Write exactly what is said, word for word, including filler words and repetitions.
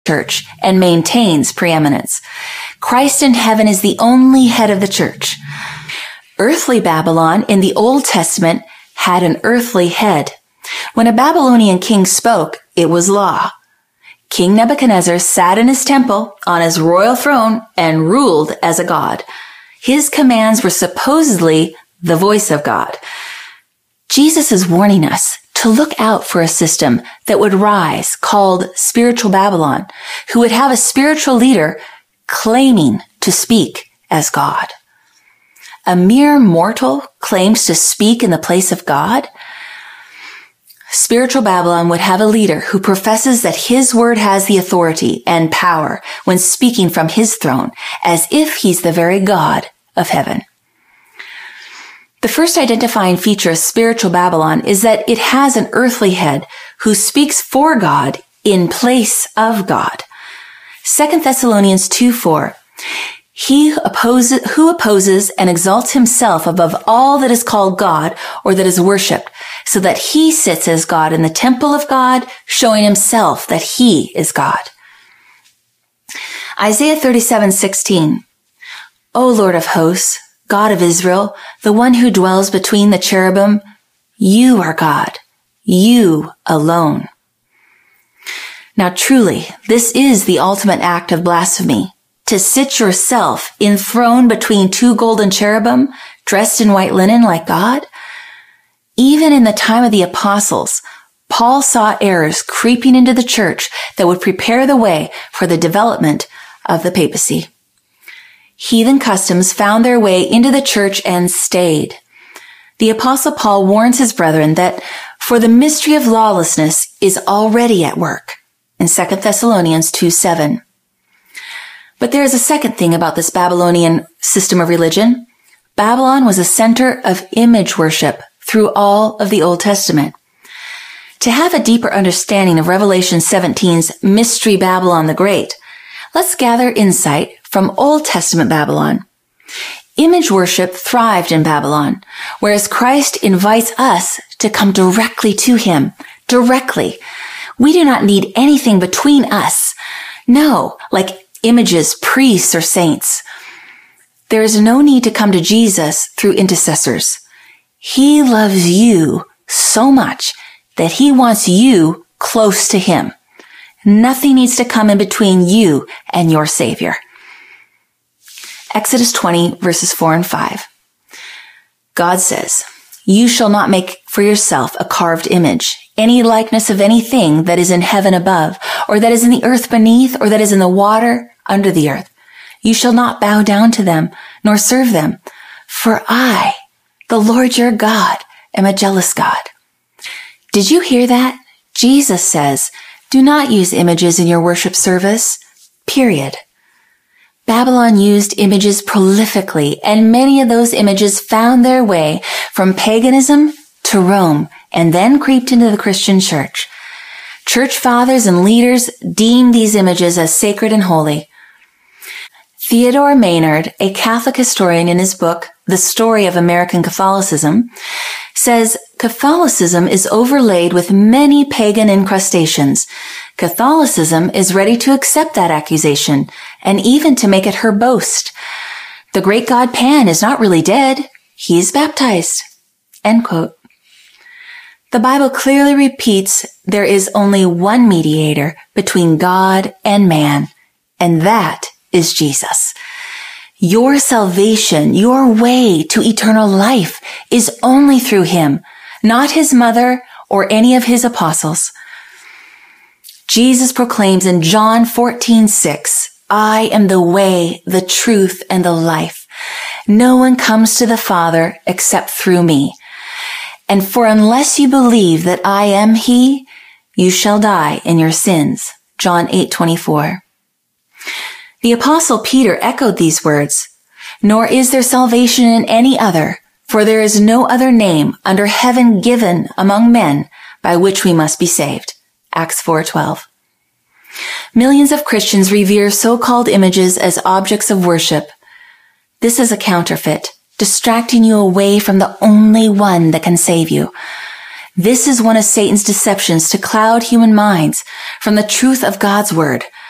church and maintains preeminence. Christ in heaven is the only head of the church. Earthly Babylon in the Old Testament had an earthly head. When a Babylonian king spoke, it was law. King Nebuchadnezzar sat in his temple on his royal throne and ruled as a god. His commands were supposedly the voice of God. Jesus is warning us to look out for a system that would rise called spiritual Babylon, who would have a spiritual leader claiming to speak as God. A mere mortal claims to speak in the place of God? Spiritual Babylon would have a leader who professes that his word has the authority and power when speaking from his throne, as if he's the very God of heaven. The first identifying feature of spiritual Babylon is that it has an earthly head who speaks for God in place of God. Second Thessalonians two four. He opposes, who opposes and exalts himself above all that is called God or that is worshipped, so that he sits as God in the temple of God, showing himself that he is God. Isaiah thirty-seven sixteen. O Lord of hosts, God of Israel, the one who dwells between the cherubim, you are God, you alone. Now truly, this is the ultimate act of blasphemy, to sit yourself enthroned between two golden cherubim, dressed in white linen like God. Even in the time of the apostles, Paul saw errors creeping into the church that would prepare the way for the development of the papacy. Heathen customs found their way into the church and stayed. The apostle Paul warns his brethren that for the mystery of lawlessness is already at work in Second Thessalonians two seven. But there is a second thing about this Babylonian system of religion. Babylon was a center of image worship through all of the Old Testament. To have a deeper understanding of Revelation seventeen's Mystery Babylon the Great, let's gather insight from Old Testament Babylon. Image worship thrived in Babylon, whereas Christ invites us to come directly to him, directly. We do not need anything between us. No, like images, priests, or saints. There is no need to come to Jesus through intercessors. He loves you so much that he wants you close to him. Nothing needs to come in between you and your Savior. Exodus twenty, verses four and five. God says, you shall not make for yourself a carved image, any likeness of anything that is in heaven above, or that is in the earth beneath, or that is in the water under the earth. You shall not bow down to them, nor serve them. For I, the Lord your God, am a jealous God. Did you hear that? Jesus says, do not use images in your worship service, period. Babylon used images prolifically, and many of those images found their way from paganism to Rome, and then creeped into the Christian church. Church fathers and leaders deemed these images as sacred and holy. Theodore Maynard, a Catholic historian, in his book, The Story of American Catholicism, says Catholicism is overlaid with many pagan incrustations. Catholicism is ready to accept that accusation and even to make it her boast. The great god Pan is not really dead. He is baptized. End quote. The Bible clearly repeats there is only one mediator between God and man, and that is Jesus. Your salvation, your way to eternal life is only through him, not his mother or any of his apostles. Jesus proclaims in John fourteen six, I am the way, the truth, and the life. No one comes to the Father except through me. And for unless you believe that I am he, you shall die in your sins. John eight twenty-four. The apostle Peter echoed these words, nor is there salvation in any other, for there is no other name under heaven given among men by which we must be saved. Acts four twelve. Millions of Christians revere so-called images as objects of worship. This is a counterfeit, distracting you away from the only one that can save you. This is one of Satan's deceptions to cloud human minds from the truth of God's word,